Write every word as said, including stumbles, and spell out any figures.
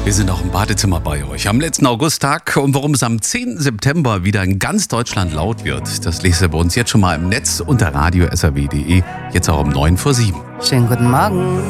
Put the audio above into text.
Wir sind auch im Badezimmer bei euch am letzten Augusttag. Und warum es am zehnten September wieder in ganz Deutschland laut wird, das lest ihr bei uns jetzt schon mal im Netz unter radio punkt s r w punkt d e. Jetzt auch um neun vor sieben. Schönen guten Morgen.